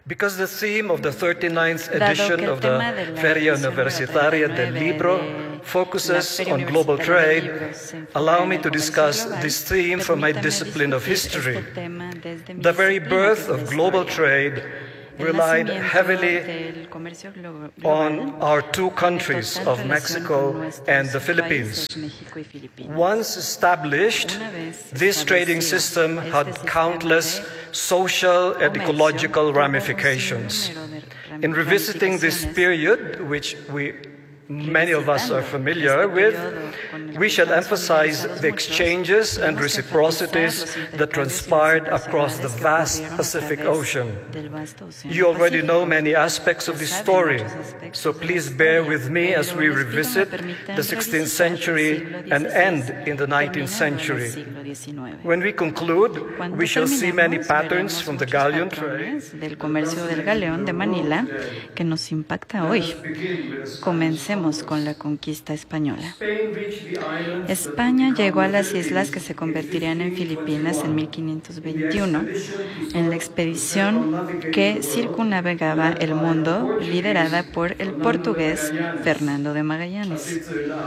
Because the theme of the 39th Dado edition que el of tema the de la Feria edición Universitaria del 39 Libro de focuses la Feria on global Universitaria del trade, Libro se enfoca allow en me el to comercio discuss global, this theme from my permítame discipline of discutir history. este tema desde mi The very disciplina, que birth es la of global historia. trade El relied nacimiento heavily del comercio global on our two tiene countries total of relación con Mexico nuestros and the Philippines. países, México y Filipinas. Once established, Una vez this trading establecido, system este had sistema countless de social and comercio ecological tuvo un ramifications. sinnúmero de In revisiting this ramificaciones. period, which many of us are familiar with, we shall emphasize the exchanges and reciprocities that transpired across the vast Pacific Ocean. You already know many aspects of this story, so please bear with me as we revisit the 16th century and end in the 19th century. When we conclude, we shall see many patterns from the galleon trade. Del comercio del galeón de Manila que nos impacta hoy. Comencemos con la conquista española. España llegó a las islas que se convertirían en Filipinas en 1521, en la expedición que circunnavegaba el mundo liderada por el portugués Fernando de Magallanes.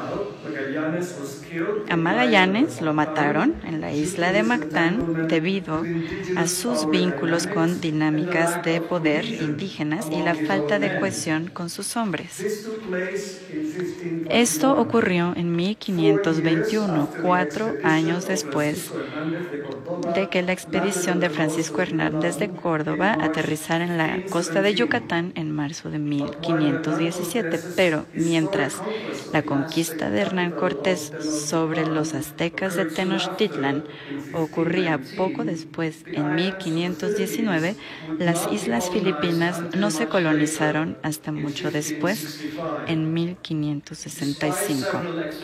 A Magallanes lo mataron en la isla de Mactán debido a sus vínculos con dinámicas de poder indígenas y la falta de cohesión con sus hombres. Esto ocurrió en 1521, 4 años después de que la expedición de Francisco Hernández de Córdoba aterrizara en la costa de Yucatán en marzo de 1517. Pero mientras la conquista de Hernán Cortés sobre los aztecas de Tenochtitlan ocurría poco después, en 1519, las islas Filipinas no se colonizaron hasta mucho después, en 1565.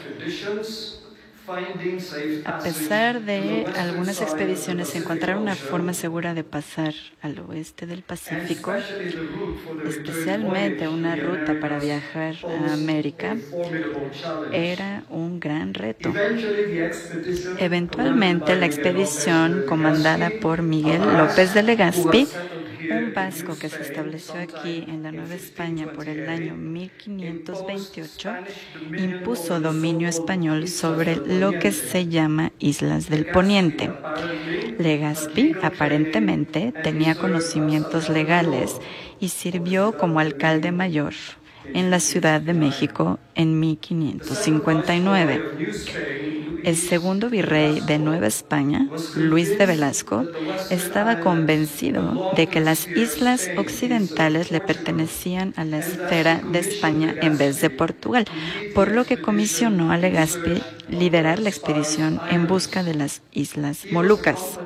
A pesar de algunas expediciones encontrar una forma segura de pasar al oeste del Pacífico, especialmente una ruta para viajar a América, era un gran reto. Eventualmente, la expedición comandada por Miguel López de Legazpi, un vasco que se estableció aquí en la Nueva España por el año 1528, impuso dominio español sobre lo que se llama Islas del Poniente. Legazpi aparentemente tenía conocimientos legales y sirvió como alcalde mayor en la Ciudad de México en 1559. El segundo virrey de Nueva España, Luis de Velasco, estaba convencido de que las islas occidentales le pertenecían a la esfera de España en vez de Portugal, por lo que comisionó a Legazpi liderar la expedición en busca de las Islas Molucas.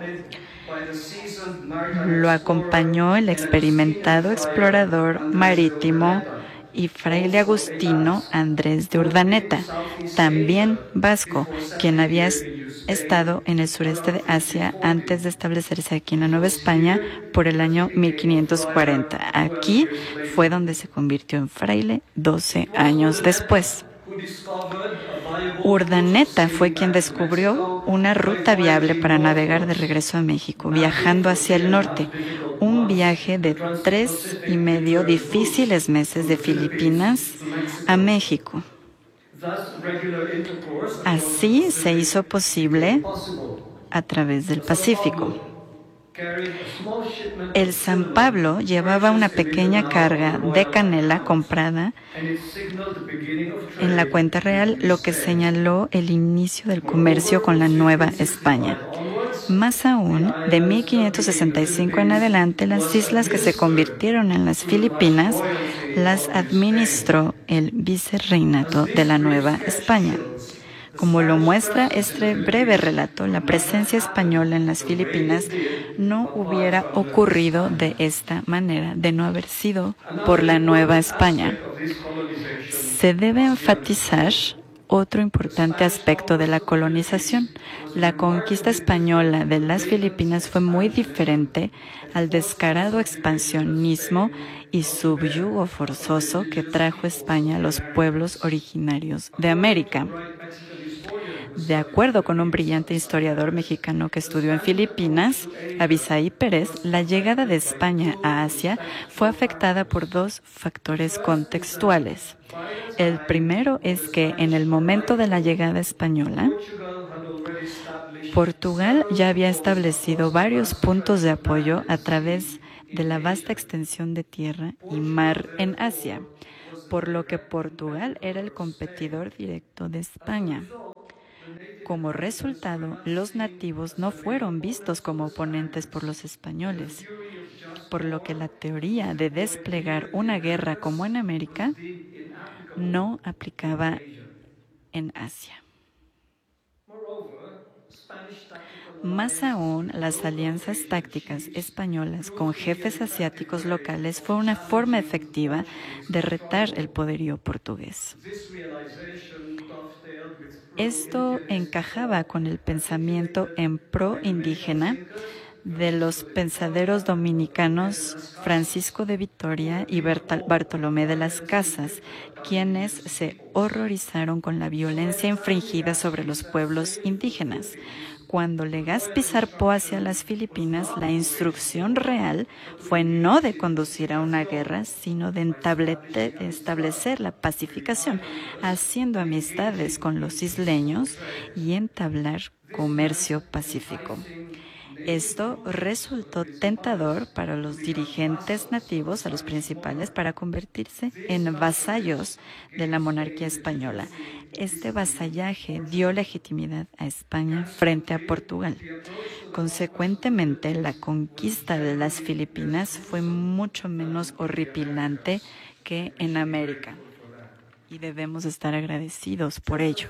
Lo acompañó el experimentado explorador marítimo y fraile agustino Andrés de Urdaneta, también vasco, quien había estado en el sureste de Asia antes de establecerse aquí en la Nueva España por el año 1540. Aquí fue donde se convirtió en fraile 12 años después. Urdaneta fue quien descubrió una ruta viable para navegar de regreso a México, viajando hacia el norte, un viaje de 3,5 difíciles meses de Filipinas a México. Así se hizo posible a través del Pacífico. El San Pablo llevaba una pequeña carga de canela comprada en la cuenta real, lo que señaló el inicio del comercio con la Nueva España. Más aún, de 1565 en adelante, las islas que se convirtieron en las Filipinas las administró el Vicerreinato de la Nueva España. Como lo muestra este breve relato, la presencia española en las Filipinas no hubiera ocurrido de esta manera de no haber sido por la Nueva España. Se debe enfatizar otro importante aspecto de la colonización. La conquista española de las Filipinas fue muy diferente al descarado expansionismo y subyugo forzoso que trajo España a los pueblos originarios de América. De acuerdo con un brillante historiador mexicano que estudió en Filipinas, Abisaí Pérez, la llegada de España a Asia fue afectada por dos factores contextuales. El primero es que en el momento de la llegada española, Portugal ya había establecido varios puntos de apoyo a través de la vasta extensión de tierra y mar en Asia, por lo que Portugal era el competidor directo de España. Como resultado, los nativos no fueron vistos como oponentes por los españoles, por lo que la teoría de desplegar una guerra como en América no aplicaba en Asia. Más aún, las alianzas tácticas españolas con jefes asiáticos locales fue una forma efectiva de retar el poderío portugués. Esto encajaba con el pensamiento en pro indígena de los pensaderos dominicanos Francisco de Vitoria y Bartolomé de las Casas, quienes se horrorizaron con la violencia infringida sobre los pueblos indígenas. Cuando Legazpi zarpó hacia las Filipinas, la instrucción real fue no de conducir a una guerra, sino de establecer la pacificación, haciendo amistades con los isleños y entablar comercio pacífico. Esto resultó tentador para los dirigentes nativos, a los principales, para convertirse en vasallos de la monarquía española. Este vasallaje dio legitimidad a España frente a Portugal. Consecuentemente, la conquista de las Filipinas fue mucho menos horripilante que en América, y debemos estar agradecidos por ello.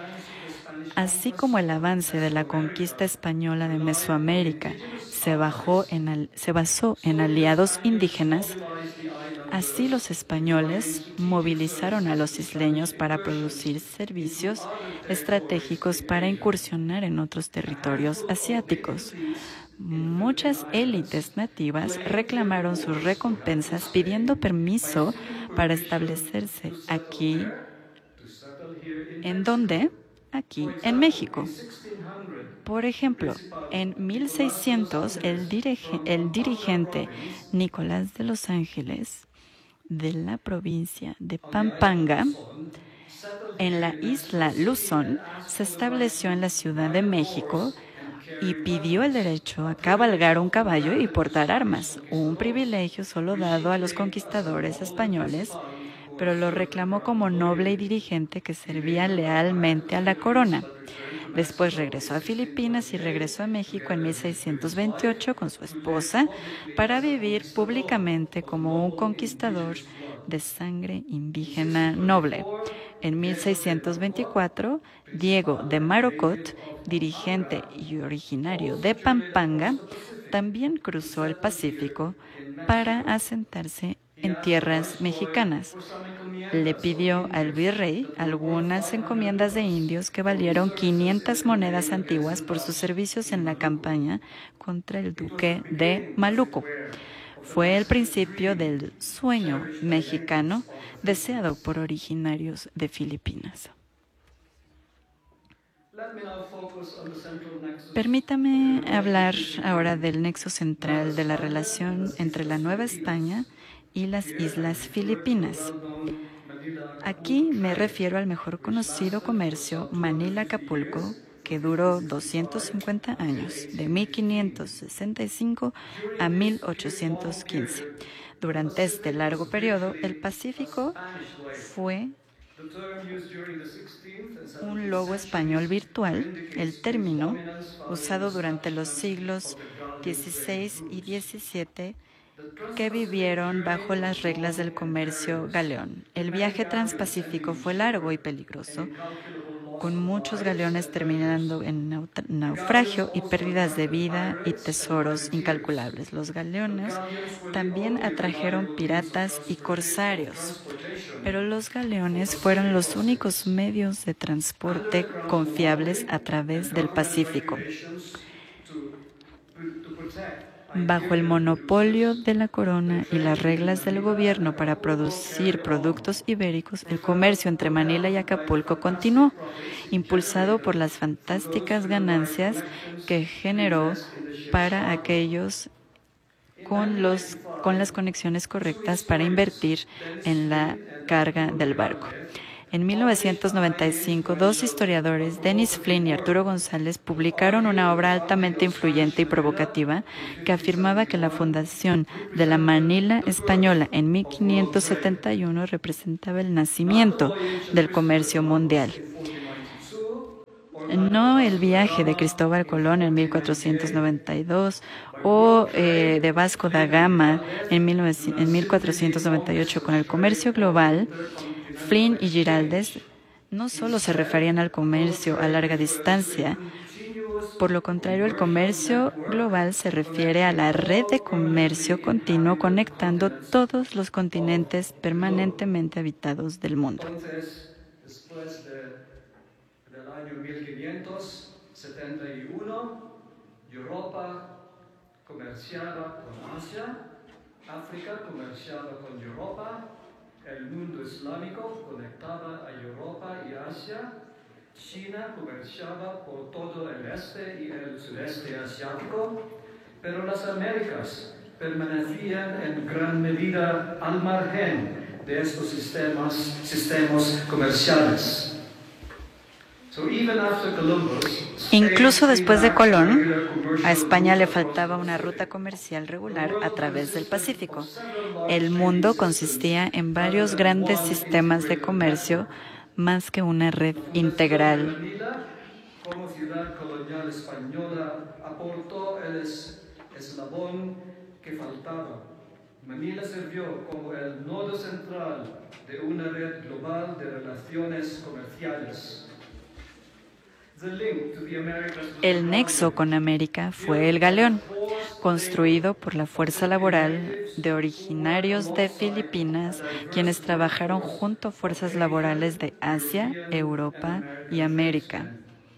Así como el avance de la conquista española de Mesoamérica se basó en aliados indígenas, así los españoles movilizaron a los isleños para producir servicios estratégicos para incursionar en otros territorios asiáticos. Muchas élites nativas reclamaron sus recompensas pidiendo permiso para establecerse aquí. ¿En dónde? Aquí, en México. Por ejemplo, en 1600, el dirigente Nicolás de los Ángeles, de la provincia de Pampanga, en la isla Luzón, se estableció en la Ciudad de México y pidió el derecho a cabalgar un caballo y portar armas, un privilegio solo dado a los conquistadores españoles, pero lo reclamó como noble y dirigente que servía lealmente a la corona. Después regresó a Filipinas y regresó a México en 1628 con su esposa para vivir públicamente como un conquistador de sangre indígena noble. En 1624, Diego de Marocot, dirigente y originario de Pampanga, también cruzó el Pacífico para asentarse en tierras mexicanas. Le pidió al virrey algunas encomiendas de indios que valieron 500 monedas antiguas por sus servicios en la campaña contra el duque de Maluco. Fue el principio del sueño mexicano deseado por originarios de Filipinas. Permítame hablar ahora del nexo central de la relación entre la Nueva España y las Islas Filipinas. Aquí me refiero al mejor conocido comercio Manila-Acapulco, que duró 250 años, de 1565 a 1815. Durante este largo periodo, el Pacífico fue un lobo español virtual, el término usado durante los siglos XVI y XVII, que vivieron bajo las reglas del comercio galeón. El viaje transpacífico fue largo y peligroso, con muchos galeones terminando en naufragio y pérdidas de vida y tesoros incalculables. Los galeones también atrajeron piratas y corsarios, pero los galeones fueron los únicos medios de transporte confiables a través del Pacífico. Bajo el monopolio de la corona y las reglas del gobierno para producir productos ibéricos, el comercio entre Manila y Acapulco continuó, impulsado por las fantásticas ganancias que generó para aquellos con las conexiones correctas para invertir en la carga del barco. En 1995, dos historiadores, Dennis Flynn y Arturo González, publicaron una obra altamente influyente y provocativa que afirmaba que la fundación de la Manila española en 1571 representaba el nacimiento del comercio mundial. No el viaje de Cristóbal Colón en 1492 o de Vasco da Gama en 1498 con el comercio global. Flynn y Giraldes no solo se referían al comercio a larga distancia, por lo contrario, el comercio global se refiere a la red de comercio continuo conectando todos los continentes permanentemente habitados del mundo. Después del año 1571, Europa comerciaba con Asia, África comerciaba con Europa, el mundo islámico conectaba a Europa y Asia, China comerciaba por todo el este y el sudeste asiático, pero las Américas permanecían en gran medida al margen de estos sistemas comerciales. Incluso después de Colón, a España le faltaba una ruta comercial regular a través del Pacífico. El mundo consistía en varios grandes sistemas de comercio más que una red integral. Como ciudad colonial española aportó el eslabón que faltaba. Manila sirvió como el nodo central de una red global de relaciones comerciales. El nexo con América fue el galeón, construido por la fuerza laboral de originarios de Filipinas, quienes trabajaron junto a fuerzas laborales de Asia, Europa y América.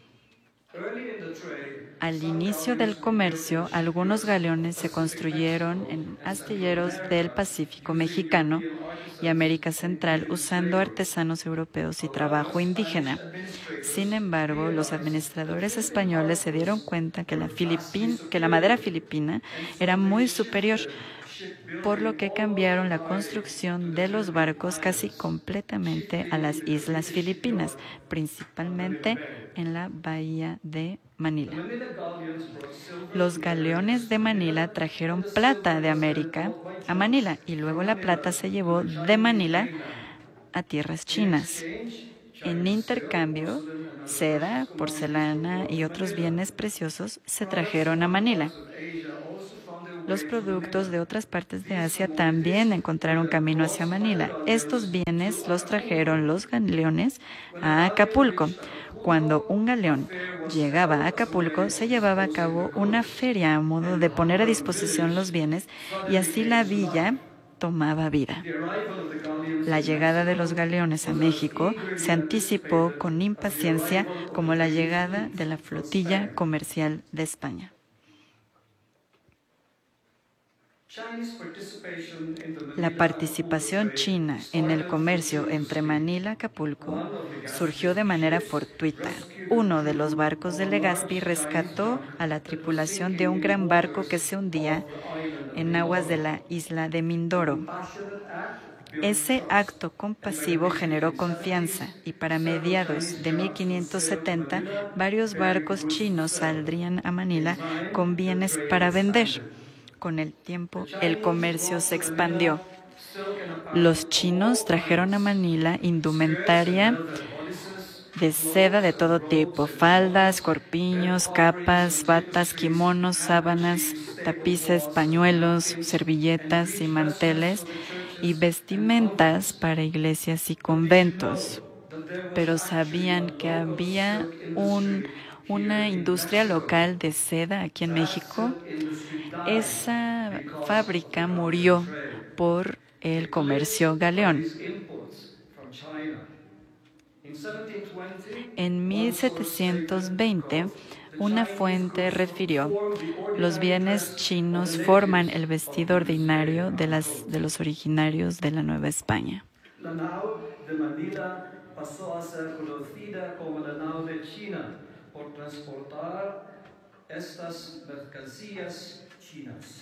Al inicio del comercio, algunos galeones se construyeron en astilleros del Pacífico mexicano y América Central usando artesanos europeos y trabajo indígena. Sin embargo, los administradores españoles se dieron cuenta que la madera filipina era muy superior, por lo que cambiaron la construcción de los barcos casi completamente a las islas Filipinas, principalmente en la bahía de Manila. Los galeones de Manila trajeron plata de América a Manila y luego la plata se llevó de Manila a tierras chinas. En intercambio, seda, porcelana y otros bienes preciosos se trajeron a Manila. Los productos de otras partes de Asia también encontraron camino hacia Manila. Estos bienes los trajeron los galeones a Acapulco. Cuando un galeón llegaba a Acapulco, se llevaba a cabo una feria a modo de poner a disposición los bienes y así la villa tomaba vida. La llegada de los galeones a México se anticipó con impaciencia como la llegada de la flotilla comercial de España. La participación china en el comercio entre Manila y Acapulco surgió de manera fortuita. Uno de los barcos de Legazpi rescató a la tripulación de un gran barco que se hundía en aguas de la isla de Mindoro. Ese acto compasivo generó confianza y para mediados de 1570 varios barcos chinos saldrían a Manila con bienes para vender. Con el tiempo, el comercio se expandió. Los chinos trajeron a Manila indumentaria de seda de todo tipo, faldas, corpiños, capas, batas, kimonos, sábanas, tapices, pañuelos, servilletas y manteles y vestimentas para iglesias y conventos. Pero sabían que había una industria local de seda aquí en México. Esa fábrica murió por el comercio galeón. En 1720, Una fuente refirió: los bienes chinos forman el vestido ordinario de los originarios de la Nueva España. La nao de Manila pasó a ser conocida como la nao de China por transportar estas mercancías chinas.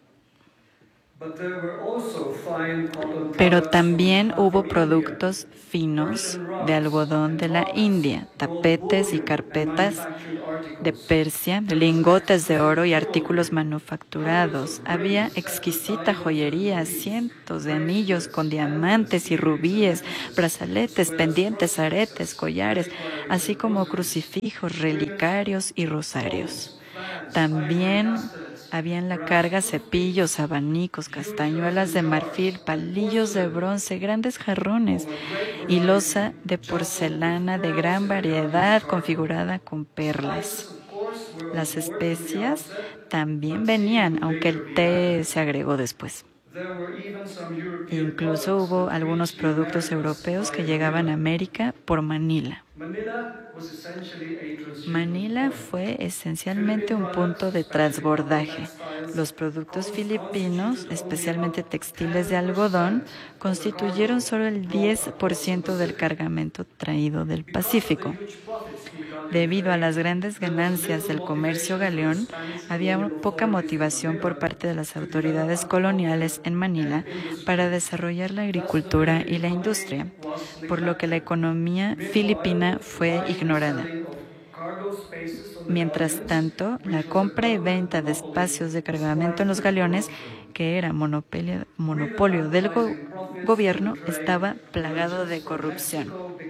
Pero también hubo productos finos de algodón de la India, tapetes y carpetas de Persia, lingotes de oro y artículos manufacturados. Había exquisita joyería, cientos de anillos con diamantes y rubíes, brazaletes, pendientes, aretes, collares, así como crucifijos, relicarios y rosarios. También había en la carga cepillos, abanicos, castañuelas de marfil, palillos de bronce, grandes jarrones y loza de porcelana de gran variedad configurada con perlas. Las especias también venían, aunque el té se agregó después. Incluso hubo algunos productos europeos que llegaban a América por Manila. Manila fue esencialmente un punto de transbordaje. Los productos filipinos, especialmente textiles de algodón, constituyeron solo el 10% del cargamento traído del Pacífico. Debido a las grandes ganancias del comercio galeón, había poca motivación por parte de las autoridades coloniales en Manila para desarrollar la agricultura y la industria, por lo que la economía filipina fue ignorada. Mientras tanto, la compra y venta de espacios de cargamento en los galeones, que era monopolio del gobierno, estaba plagado de corrupción.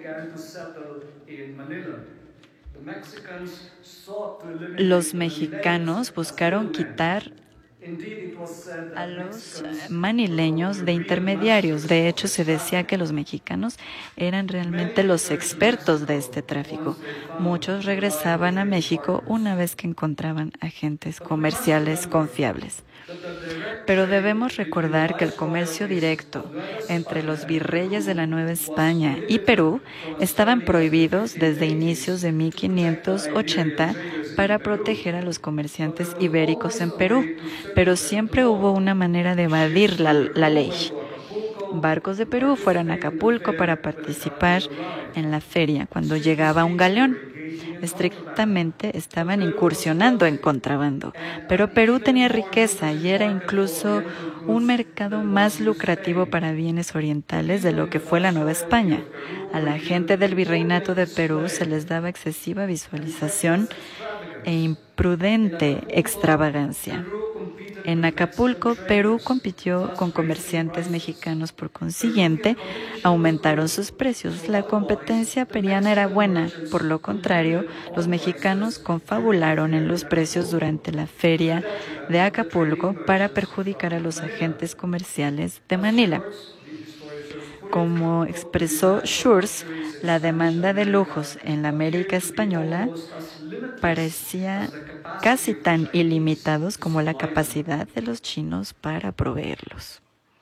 Los mexicanos buscaron quitar a los manileños de intermediarios. De hecho, se decía que los mexicanos eran realmente los expertos de este tráfico. Muchos regresaban a México una vez que encontraban agentes comerciales confiables. Pero debemos recordar que el comercio directo entre los virreyes de la Nueva España y Perú estaban prohibidos desde inicios de 1580 para proteger a los comerciantes ibéricos en Perú, pero siempre hubo una manera de evadir la ley. Barcos de Perú fueron a Acapulco para participar en la feria cuando llegaba un galeón. Estrictamente estaban incursionando en contrabando, pero Perú tenía riqueza y era incluso un mercado más lucrativo para bienes orientales de lo que fue la Nueva España. A la gente del virreinato de Perú se les daba excesiva visualización e imprudente extravagancia. En Acapulco, Perú compitió con comerciantes mexicanos, por consiguiente, aumentaron sus precios. La competencia periana era buena, por lo contrario, los mexicanos confabularon en los precios durante la feria de Acapulco para perjudicar a los agentes comerciales de Manila. Como expresó Schurz, la demanda de lujos en la América española parecía casi tan ilimitados como la capacidad de los chinos para proveerlos.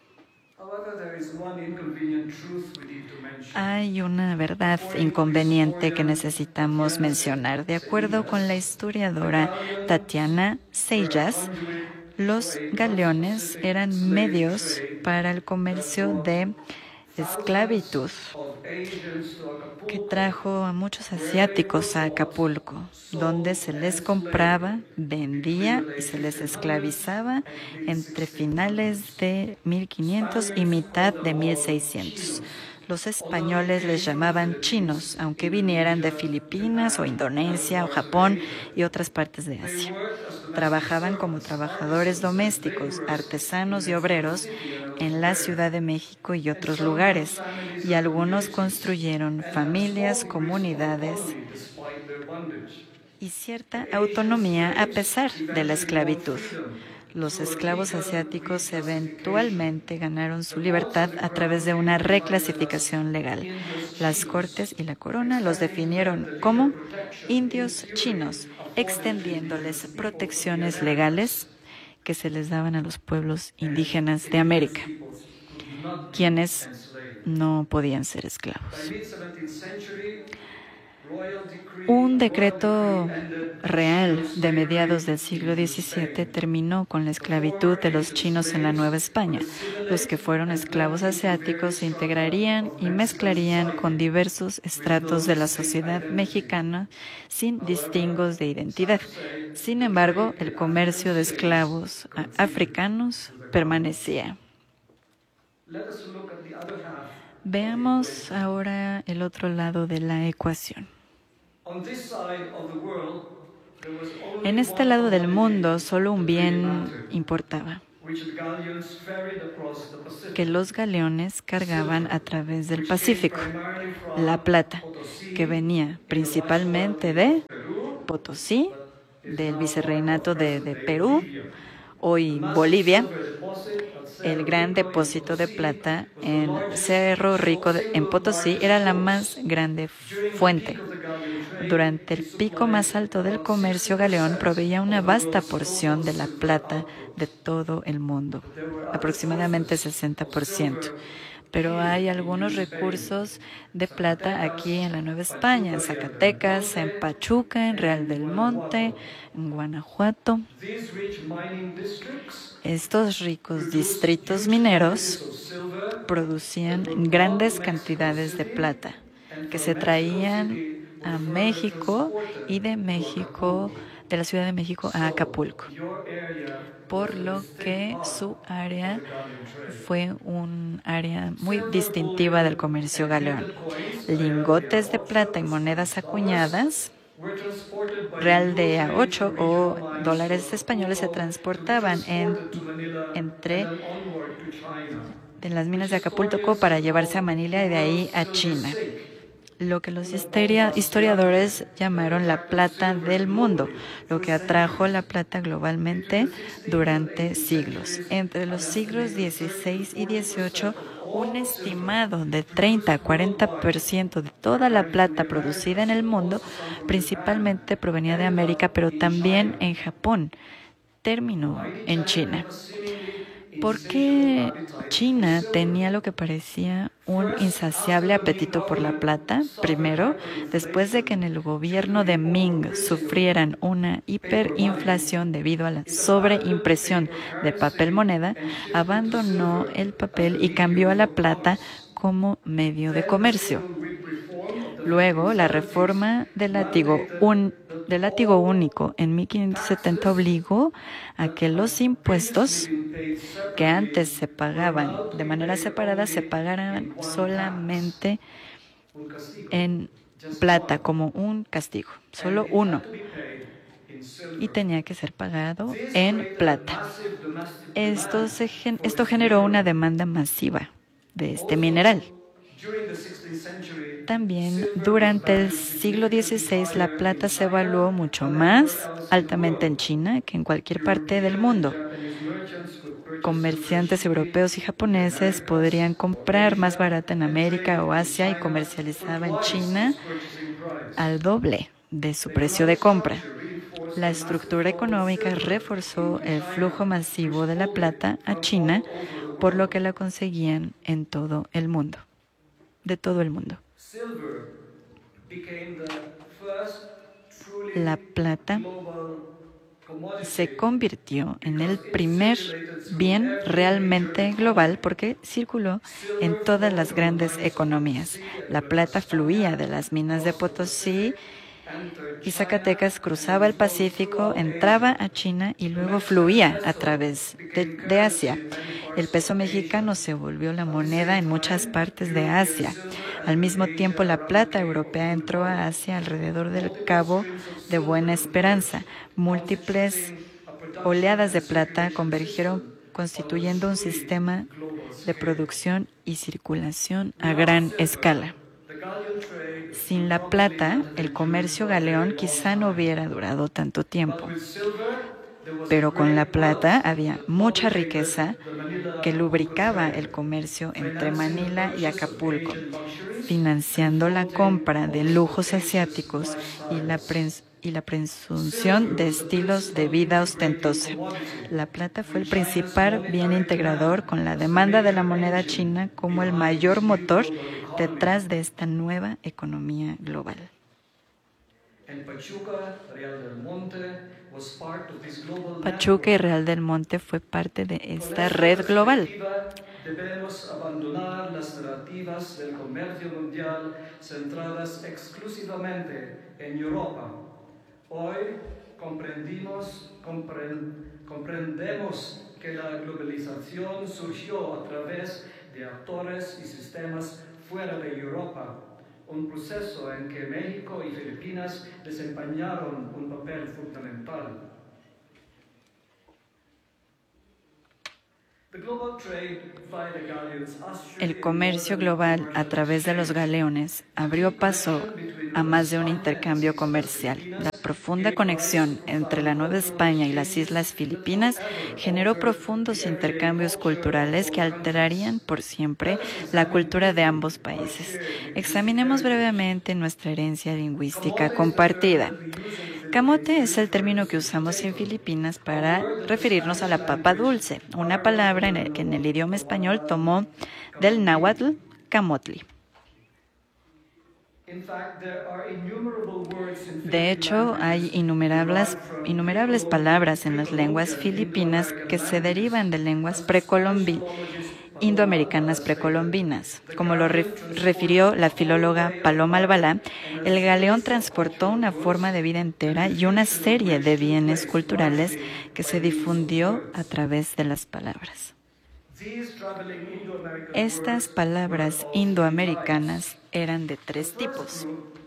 Hay una verdad inconveniente que necesitamos mencionar. De acuerdo con la historiadora Tatiana Seijas, los galeones eran medios para el comercio de esclavitud que trajo a muchos asiáticos a Acapulco, donde se les compraba, vendía y se les esclavizaba entre finales de 1500 y mitad de 1600. Los españoles les llamaban chinos, aunque vinieran de Filipinas o Indonesia o Japón y otras partes de Asia. Trabajaban como trabajadores domésticos, artesanos y obreros en la Ciudad de México y otros lugares, y algunos construyeron familias, comunidades y cierta autonomía a pesar de la esclavitud. Los esclavos asiáticos eventualmente ganaron su libertad a través de una reclasificación legal. Las Cortes y la Corona los definieron como indios chinos, extendiéndoles protecciones legales que se les daban a los pueblos indígenas de América, quienes no podían ser esclavos. Un decreto real de mediados del siglo XVII terminó con la esclavitud de los chinos en la Nueva España. Los que fueron esclavos asiáticos se integrarían y mezclarían con diversos estratos de la sociedad mexicana sin distingos de identidad. Sin embargo, el comercio de esclavos africanos permanecía. Veamos ahora el otro lado de la ecuación. En este lado del mundo solo un bien importaba, que los galeones cargaban a través del Pacífico, la plata, que venía principalmente de Potosí, del Vicerreinato de Perú, hoy Bolivia, el gran depósito de plata en Cerro Rico en Potosí era la más grande fuente. Durante el pico más alto del comercio, Galeón proveía una vasta porción de la plata de todo el mundo, aproximadamente 60%. Pero hay algunos recursos de plata aquí en la Nueva España, en Zacatecas, en Pachuca, en Real del Monte, en Guanajuato. Estos ricos distritos mineros producían grandes cantidades de plata que se traían a México y de la Ciudad de México a Acapulco, por lo que su área fue un área muy distintiva del comercio galeón. Lingotes de plata y monedas acuñadas, real de a 8 o dólares españoles, se transportaban de las minas de Acapulco para llevarse a Manila y de ahí a China, lo que los historiadores llamaron la plata del mundo, lo que atrajo la plata globalmente durante siglos. Entre los siglos XVI y XVIII, un estimado de 30 a 40% de toda la plata producida en el mundo, principalmente provenía de América, pero también en Japón, terminó en China. ¿Por qué China tenía lo que parecía un insaciable apetito por la plata? Primero, después de que en el gobierno de Ming sufrieran una hiperinflación debido a la sobreimpresión de papel moneda, abandonó el papel y cambió a la plata como medio de comercio. Luego, la reforma del látigo único en 1570 obligó a que los impuestos que antes se pagaban de manera separada se pagaran solamente en plata como un castigo, solo uno, y tenía que ser pagado en plata. Esto generó una demanda masiva de este mineral. También durante el siglo XVI la plata se evaluó mucho más altamente en China que en cualquier parte del mundo. Comerciantes europeos y japoneses podrían comprar más barata en América o Asia y comercializaba en China al doble de su precio de compra. La estructura económica reforzó el flujo masivo de la plata a China, por lo que la conseguían en todo el mundo, de todo el mundo. La plata se convirtió en el primer bien realmente global porque circuló en todas las grandes economías. La plata fluía de las minas de Potosí y Zacatecas, cruzaba el Pacífico, entraba a China y luego fluía a través de Asia. El peso mexicano se volvió la moneda en muchas partes de Asia. Al mismo tiempo, la plata europea entró a Asia alrededor del Cabo de Buena Esperanza. Múltiples oleadas de plata convergieron constituyendo un sistema de producción y circulación a gran escala. Sin la plata, el comercio galeón quizá no hubiera durado tanto tiempo. Pero con la plata había mucha riqueza que lubricaba el comercio entre Manila y Acapulco, financiando la compra de lujos asiáticos y la presunción de estilos de vida ostentosa. La plata fue el principal bien integrador, con la demanda de la moneda china como el mayor motor detrás de esta nueva economía global. Pachuca y Real del Monte fue parte de esta red global. Debemos abandonar las narrativas del comercio mundial centradas exclusivamente en Europa. Hoy comprendemos que la globalización surgió a través de actores y sistemas fuera de Europa, un proceso en que México y Filipinas desempeñaron un papel fundamental. El comercio global a través de los galeones abrió paso a más de un intercambio comercial. La profunda conexión entre la Nueva España y las Islas Filipinas generó profundos intercambios culturales que alterarían por siempre la cultura de ambos países. Examinemos brevemente nuestra herencia lingüística compartida. Camote es el término que usamos en Filipinas para referirnos a la papa dulce, una palabra que en el idioma español tomó del náhuatl camotli. De hecho, hay innumerables palabras en las lenguas filipinas que se derivan de lenguas indoamericanas precolombinas. Como lo refirió la filóloga Paloma Albalá, el galeón transportó una forma de vida entera y una serie de bienes culturales que se difundió a través de las palabras. Estas palabras indoamericanas eran de tres tipos.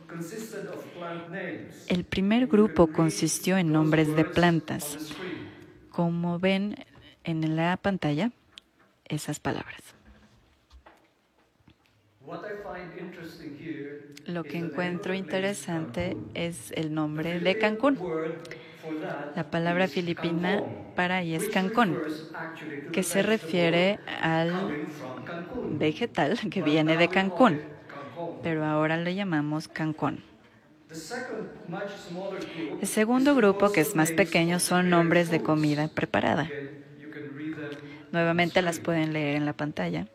El primer grupo consistió en nombres de plantas. Como ven en la pantalla, esas palabras. Lo que encuentro interesante es el nombre de Cancún. La palabra filipina para ahí es Cancún, que se refiere al vegetal que viene de Cancún, pero ahora lo llamamos Cancún. El segundo grupo, que es más pequeño, son nombres de comida preparada. Nuevamente las pueden leer en la pantalla.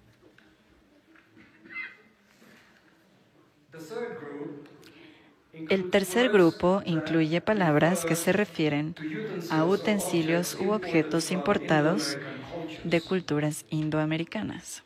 El tercer grupo incluye palabras que se refieren a utensilios u objetos importados de culturas indoamericanas.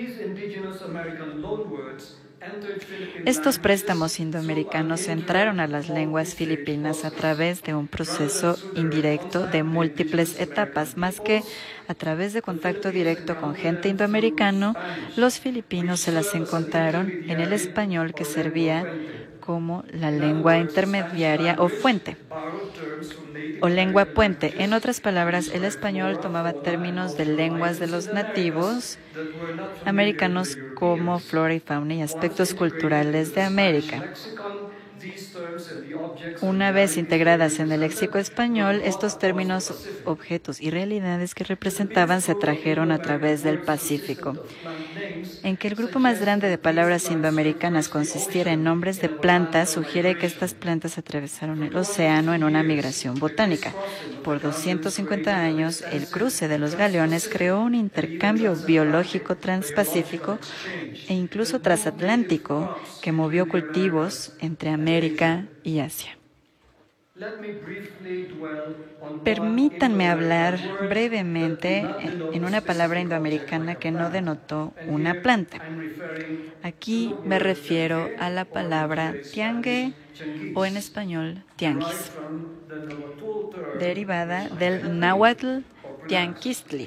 Estos préstamos indoamericanos entraron a las lenguas filipinas a través de un proceso indirecto de múltiples etapas, más que a través de contacto directo con gente indoamericano. Los filipinos se las encontraron en el español, que servía como la lengua intermediaria o fuente, o lengua puente. En otras palabras, el español tomaba términos de lenguas de los nativos americanos como flora y fauna y aspectos culturales de América. Una vez integradas en el léxico español, estos términos, objetos y realidades que representaban se trajeron a través del Pacífico. En que el grupo más grande de palabras indoamericanas consistiera en nombres de plantas, sugiere que estas plantas atravesaron el océano en una migración botánica. Por 250 años, el cruce de los galeones creó un intercambio biológico transpacífico e incluso transatlántico que movió cultivos entre América y Asia. Permítanme hablar brevemente en una palabra indoamericana que no denotó una planta. Aquí me refiero a la palabra tiangue, o en español tianguis, derivada del náhuatl tianquistli.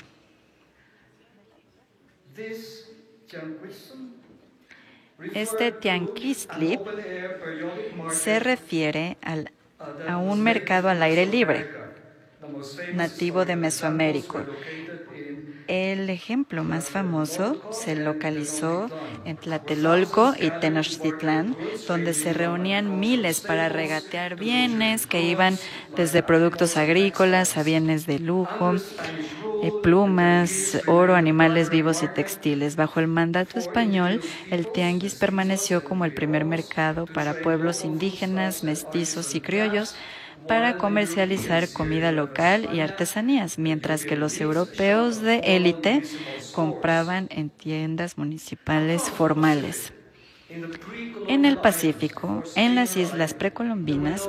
Este tianquistli se refiere a un mercado al aire libre, nativo de Mesoamérica. El ejemplo más famoso se localizó en Tlatelolco y Tenochtitlán, donde se reunían miles para regatear bienes que iban desde productos agrícolas a bienes de lujo, plumas, oro, animales vivos y textiles. Bajo el mandato español, el tianguis permaneció como el primer mercado para pueblos indígenas, mestizos y criollos para comercializar comida local y artesanías, mientras que los europeos de élite compraban en tiendas municipales formales. En el Pacífico, en las islas precolombinas,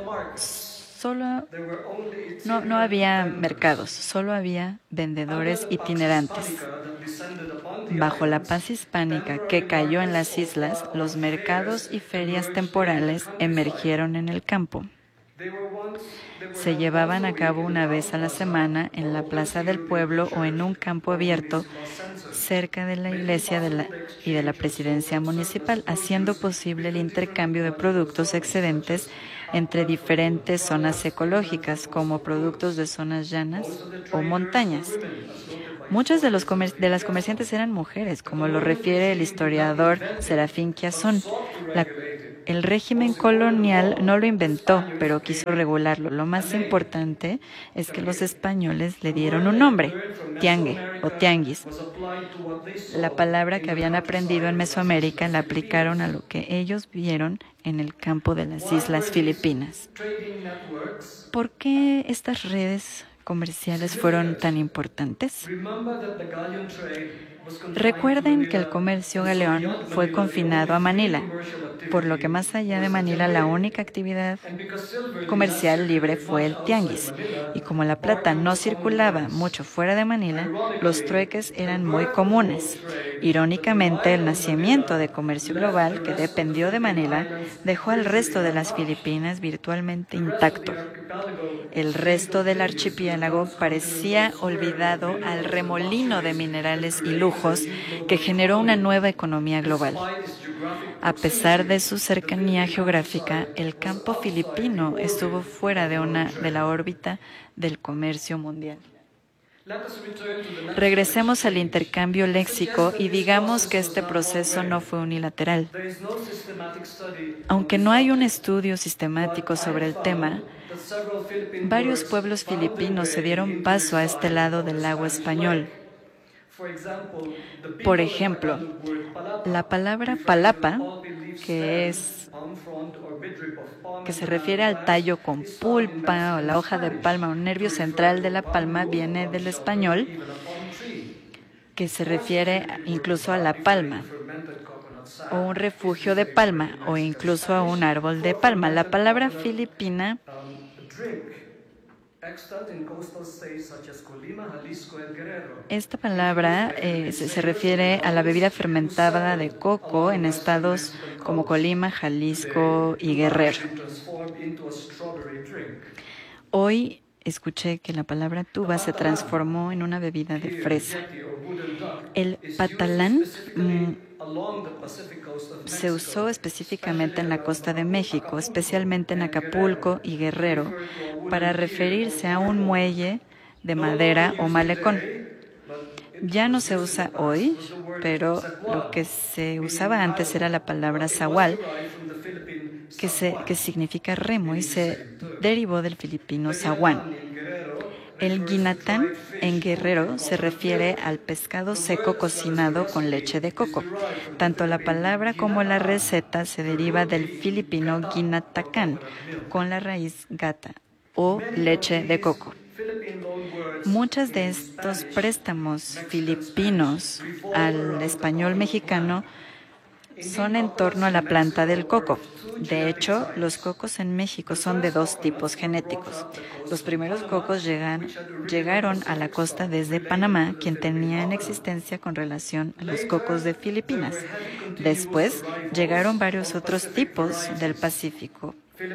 no había mercados, solo había vendedores itinerantes. Bajo la paz hispánica que cayó en las islas, los mercados y ferias temporales emergieron en el campo. Se llevaban a cabo una vez a la semana en la plaza del pueblo o en un campo abierto cerca de la iglesia y de la presidencia municipal, haciendo posible el intercambio de productos excedentes entre diferentes zonas ecológicas, como productos de zonas llanas o montañas. Muchas de las comerciantes eran mujeres, como lo refiere el historiador Serafín Quiazón. El régimen colonial no lo inventó, pero quiso regularlo. Lo más importante es que los españoles le dieron un nombre, tiangue o tianguis. La palabra que habían aprendido en Mesoamérica la aplicaron a lo que ellos vieron en el campo de las Islas Filipinas. ¿Por qué estas redes comerciales fueron tan importantes? Recuerden que el comercio galeón fue confinado a Manila, por lo que más allá de Manila la única actividad comercial libre fue el tianguis. Y como la plata no circulaba mucho fuera de Manila, los trueques eran muy comunes. Irónicamente, el nacimiento de comercio global, que dependió de Manila, dejó al resto de las Filipinas virtualmente intacto. El resto del archipiélago parecía olvidado al remolino de minerales y lujos que generó una nueva economía global. A pesar de su cercanía geográfica, el campo filipino estuvo fuera de la órbita del comercio mundial. Regresemos al intercambio léxico y digamos que este proceso no fue unilateral. Aunque no hay un estudio sistemático sobre el tema, varios pueblos filipinos se dieron paso a este lado del lago español. Por ejemplo, la palabra palapa, que se refiere al tallo con pulpa o la hoja de palma o nervio central de la palma, viene del español, que se refiere incluso a la palma, o un refugio de palma, o incluso a un árbol de palma. La palabra filipina esta palabra se refiere a la bebida fermentada de coco en estados como Colima, Jalisco y Guerrero. Hoy escuché que la palabra tuba se transformó en una bebida de fresa. El patalán se usó específicamente en la costa de México, especialmente en Acapulco y Guerrero, para referirse a un muelle de madera o malecón. Ya no se usa hoy, pero lo que se usaba antes era la palabra zagual, que significa remo y se derivó del filipino zaguán. El guinatán en Guerrero se refiere al pescado seco cocinado con leche de coco. Tanto la palabra como la receta se deriva del filipino guinatacán, con la raíz gata o leche de coco. Muchos de estos préstamos filipinos al español mexicano son en torno a la planta del coco. De hecho, los cocos en México son de dos tipos genéticos. Los primeros cocos llegaron a la costa desde Panamá, quien tenía en existencia con relación a los cocos de Filipinas. Después llegaron varios otros tipos del Pacífico.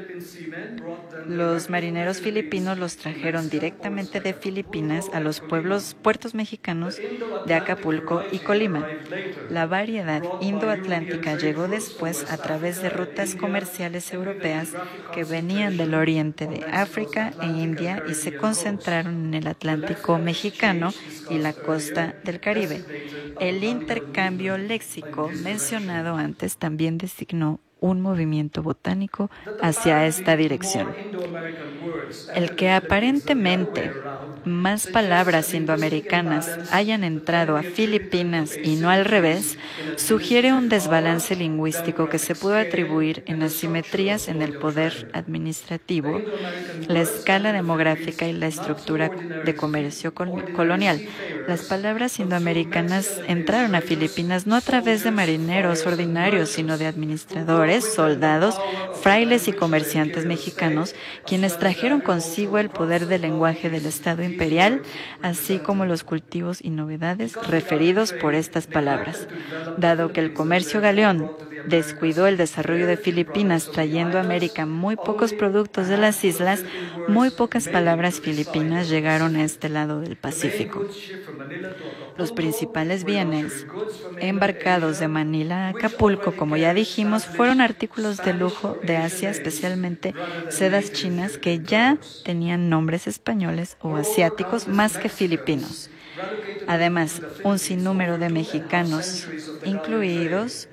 Los marineros filipinos los trajeron directamente de Filipinas a los puertos mexicanos de Acapulco y Colima. La variedad indoatlántica llegó después a través de rutas comerciales europeas que venían del oriente de África e India y se concentraron en el Atlántico mexicano y la costa del Caribe. El intercambio léxico mencionado antes también designó un movimiento botánico hacia esta dirección. El que aparentemente más palabras indoamericanas hayan entrado a Filipinas y no al revés, sugiere un desbalance lingüístico que se puede atribuir en asimetrías en el poder administrativo, la escala demográfica y la estructura de comercio colonial. Las palabras indoamericanas entraron a Filipinas no a través de marineros ordinarios, sino de administradores, soldados, frailes y comerciantes mexicanos, quienes trajeron consigo el poder del lenguaje del Estado imperial, así como los cultivos y novedades referidos por estas palabras. Dado que el comercio galeón descuidó el desarrollo de Filipinas, trayendo a América muy pocos productos de las islas, muy pocas palabras filipinas llegaron a este lado del Pacífico. Los principales bienes embarcados de Manila a Acapulco, como ya dijimos, fueron artículos de lujo de Asia, especialmente sedas chinas que ya tenían nombres españoles o asiáticos más que filipinos. Además, un sinnúmero de mexicanos, incluidos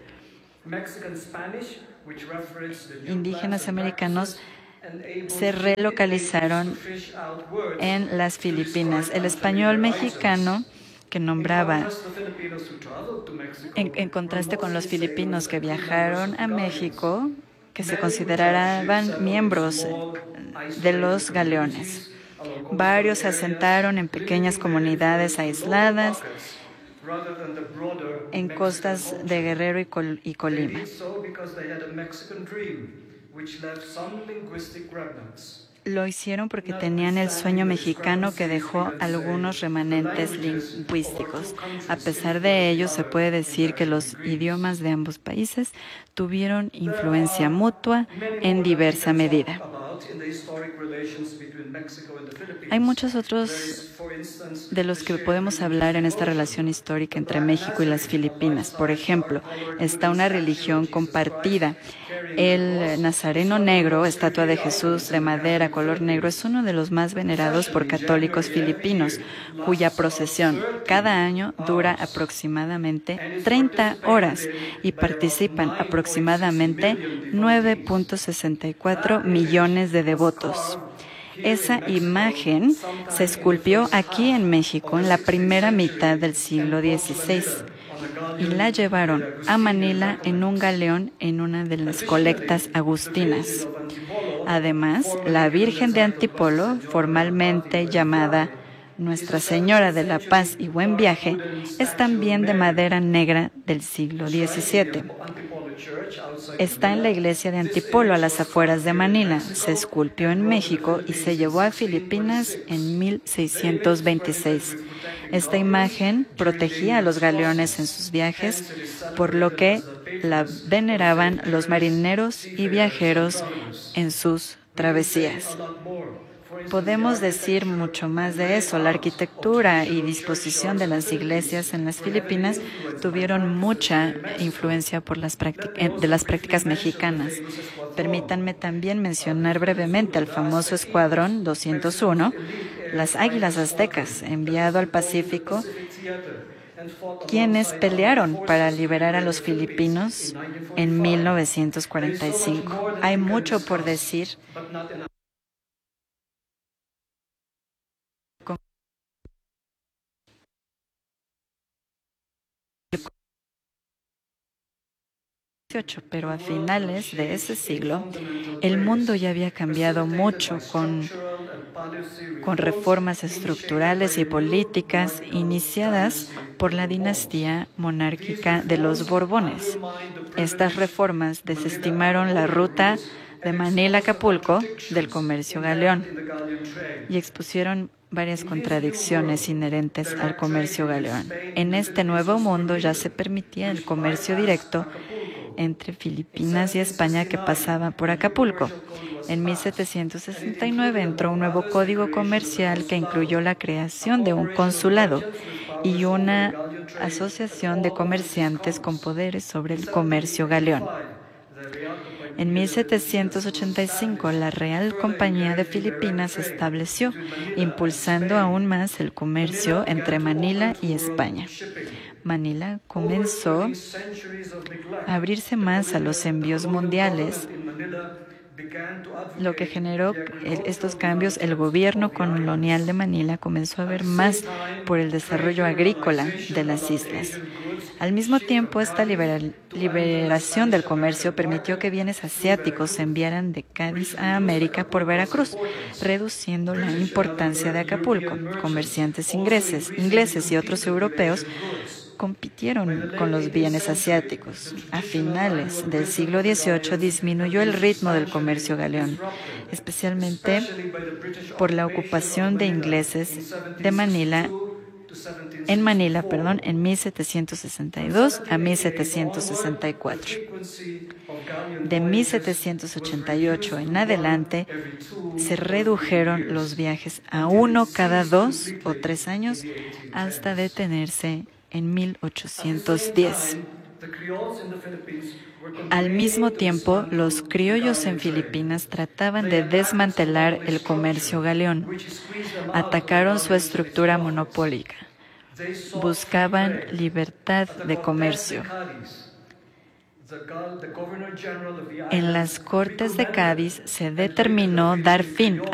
indígenas americanos, se relocalizaron en las Filipinas. El español mexicano que nombraba, en contraste con los filipinos que viajaron a México, que se consideraban miembros de los galeones. Varios se asentaron en pequeñas comunidades aisladas en costas de Guerrero y Colima. Lo hicieron porque tenían el sueño mexicano que dejó algunos remanentes lingüísticos. A pesar de ello, se puede decir que los idiomas de ambos países tuvieron influencia mutua en diversa medida. Hay muchos otros de los que podemos hablar en esta relación histórica entre México y las Filipinas. Por ejemplo, está una religión compartida. El Nazareno negro, estatua de Jesús de madera color negro, es uno de los más venerados por católicos filipinos, cuya procesión cada año dura aproximadamente 30 horas y participan aproximadamente 9.64 millones de devotos. Esa imagen se esculpió aquí en México en la primera mitad del siglo XVI y la llevaron a Manila en un galeón en una de las colectas agustinas. Además, la Virgen de Antipolo, formalmente llamada Nuestra Señora de la Paz y Buen Viaje, es también de madera negra del siglo XVII. Está en la iglesia de Antipolo, a las afueras de Manila. Se esculpió en México y se llevó a Filipinas en 1626. Esta imagen protegía a los galeones en sus viajes, por lo que la veneraban los marineros y viajeros en sus travesías. Podemos decir mucho más de eso. La arquitectura y disposición de las iglesias en las Filipinas tuvieron mucha influencia de las prácticas mexicanas. Permítanme también mencionar brevemente al famoso Escuadrón 201, las Águilas Aztecas, enviado al Pacífico, quienes pelearon para liberar a los filipinos en 1945. Hay mucho por decir. Pero a finales de ese siglo, el mundo ya había cambiado mucho con reformas estructurales y políticas iniciadas por la dinastía monárquica de los Borbones. Estas reformas desestimaron la ruta de Manila a Acapulco del comercio galeón y expusieron varias contradicciones inherentes al comercio galeón. En este nuevo mundo ya se permitía el comercio directo entre Filipinas y España que pasaba por Acapulco. En 1769 entró un nuevo código comercial que incluyó la creación de un consulado y una asociación de comerciantes con poderes sobre el comercio galeón. En 1785, la Real Compañía de Filipinas se estableció, impulsando aún más el comercio entre Manila y España. Manila comenzó a abrirse más a los envíos mundiales lo que generó estos cambios, el gobierno colonial de Manila comenzó a ver más por el desarrollo agrícola de las islas. Al mismo tiempo, esta liberación del comercio permitió que bienes asiáticos se enviaran de Cádiz a América por Veracruz, reduciendo la importancia de Acapulco. Comerciantes ingleses y otros europeos compitieron con los bienes asiáticos. A finales del siglo XVIII disminuyó el ritmo del comercio galeón, especialmente por la ocupación de ingleses de Manila en 1762 a 1764. De 1788 en adelante, se redujeron los viajes a uno cada 2 o 3 años hasta detenerse en 1810. Al mismo tiempo, los criollos en Filipinas trataban de desmantelar el comercio galeón. Atacaron su estructura monopólica. Buscaban libertad de comercio. En las Cortes de Cádiz se determinó dar fin